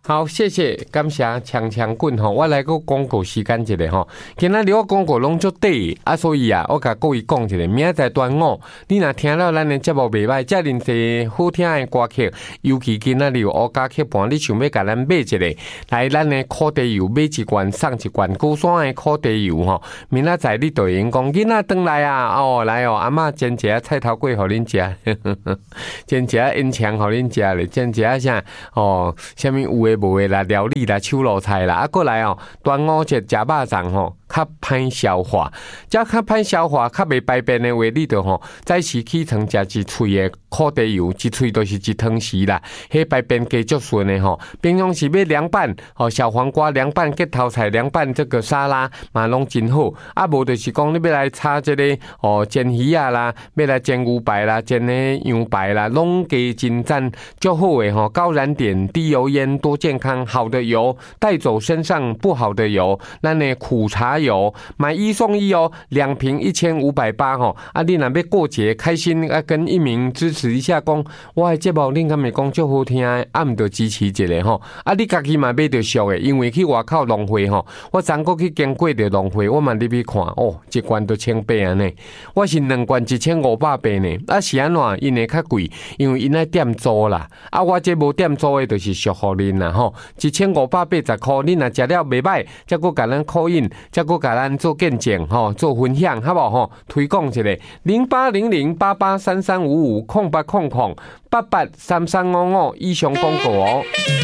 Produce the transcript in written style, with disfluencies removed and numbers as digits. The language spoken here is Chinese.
好，谢谢，感谢强强棍吼，我来个广告时间一下吼。今仔日我广告拢足短啊，所以啊，我甲各位讲一下，明仔载端午，你若听了咱的节目袂歹，遮尔济好听的歌曲，尤其今仔日有乌家曲盘，你想要甲咱买一个，来咱的烤地油买一罐送一罐，高山的烤地油吼。明仔载你就会用讲，囡仔转来啊，哦来哦，阿嬷煎一下菜头粿互恁食，煎一下烟肠互恁食咧，煎一下啥哦，啥物有诶无诶啦，料理啦，手路菜啦，啊，过来哦，端午节食肉粽吼，较歹消化，较歹消化，较袂排便诶话，你着吼早时起床食一喙诶烤地油，一喙就是一汤匙啦，迄排便加足顺诶吼。平常时要凉拌哦，小黄瓜凉拌结头菜凉拌这个沙拉嘛拢真好，啊无就是讲你要来炒这个哦煎鱼啊啦，要来煎牛排啦，煎诶羊排啦，拢加真赞足好诶吼，高燃点，低油烟，多健康，好的油带走身上不好的油，咱的苦茶油买1送1哦，2瓶1580吼，啊你若要过节开心啊，跟一鸣支持一下讲，我的节目恁敢会讲足好听的，啊毋着支持一下吼，啊你家己嘛买着俗的，因为去外口浪费吼，我昨个去经过着浪费，我嘛入去看哦，一罐都1800安尼，我是2罐1500呢，啊是安怎因会较贵，因为因爱店租啦，啊我这无店租的，就是俗互恁啦吼，1580块，恁若食了袂歹，再搁甲咱call in，再搁甲咱做见证吼，做分享好不好吼？推广一下0800883355，0800883355以上广告哦。